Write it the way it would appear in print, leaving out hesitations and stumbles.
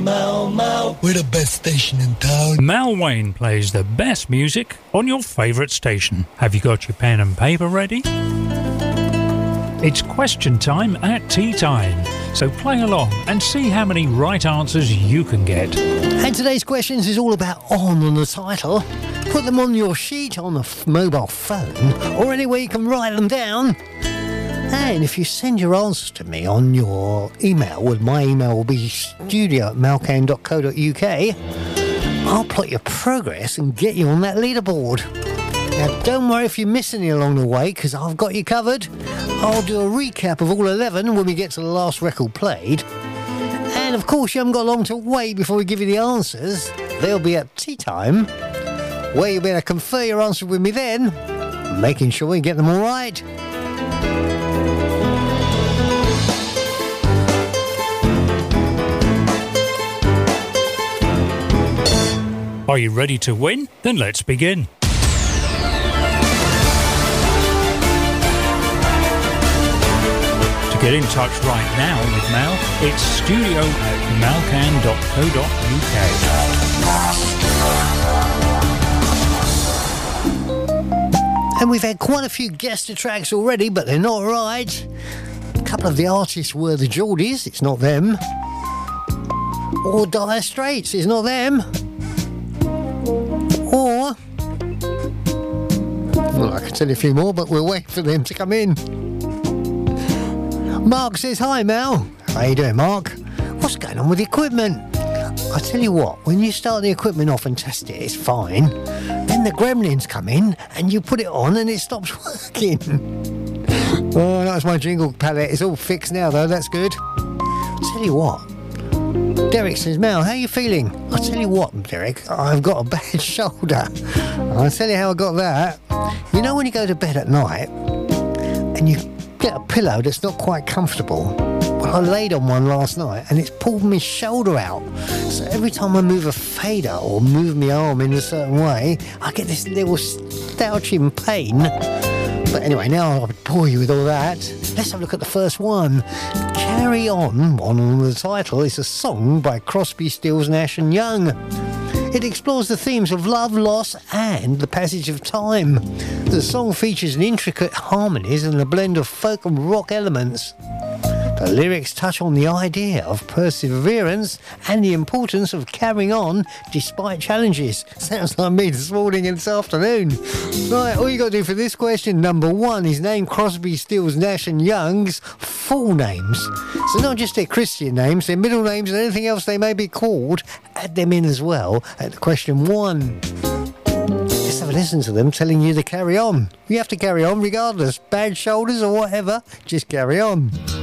We're the best station in town. Mal Wayne plays the best music on your favourite station. Have you got your pen and paper ready? It's question time at tea time. So play along and see how many right answers you can get. And today's questions is all about on the title. Put them on your sheet on the mobile phone or anywhere you can write them down. And if you send your answers to me on your email, well, my email will be studio@malcan.co.uk, I'll plot your progress and get you on that leaderboard. Now, don't worry if you miss any along the way, because I've got you covered. I'll do a recap of all 11 when we get to the last record played. And, of course, you haven't got long to wait before we give you the answers. They'll be at tea time, where you'll be able to confer your answer with me then, making sure you get them all right. Are you ready to win? Then let's begin. To get in touch right now with Mal, it's studio@malcan.co.uk. And we've had quite a few guest tracks already, but they're not right. A couple of the artists were the Geordies, it's not them. Or Dire Straits, it's not them. Or, well, I can tell you a few more, but we'll wait for them to come in. Mark says, hi, Mal. How you doing, Mark? What's going on with the equipment? I tell you what, when you start the equipment off and test it, it's fine. Then the gremlins come in and you put it on and it stops working. Oh, that's my jingle palette. It's all fixed now, though. That's good. I tell you what. Derek says, Mal, how are you feeling? I'll tell you what, Derek, I've got a bad shoulder. I'll tell you how I got that. You know when you go to bed at night and you get a pillow that's not quite comfortable? Well, I laid on one last night and it's pulled my shoulder out. So every time I move a fader or move my arm in a certain way, I get this little stouching pain. But anyway, now I'll bore you with all that. Let's have a look at the first one. Carry On the title, is a song by Crosby, Stills, Nash and Young. It explores the themes of love, loss and the passage of time. The song features an intricate harmonies and a blend of folk and rock elements. The lyrics touch on the idea of perseverance and the importance of carrying on despite challenges. Sounds like me this morning and this afternoon. Right, all you got to do for this question, number one, is name Crosby, Stills, Nash and Young's full names. So not just their Christian names, their middle names and anything else they may be called. Add them in as well at question one. Let's have a listen to them telling you to carry on. You have to carry on regardless. Bad shoulders or whatever, just carry on.